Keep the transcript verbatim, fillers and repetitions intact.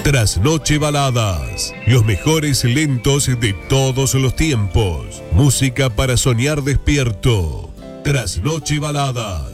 Trasnoche Baladas, los mejores lentos de todos los tiempos. Música para soñar despierto. Trasnoche Baladas.